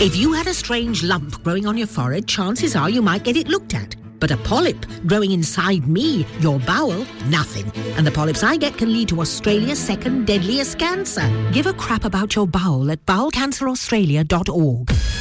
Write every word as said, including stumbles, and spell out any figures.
If you had a strange lump growing on your forehead, chances are you might get it looked at. But a polyp growing inside me, your bowel, nothing. And the polyps I get can lead to Australia's second deadliest cancer. Give a crap about your bowel at bowel cancer australia dot org.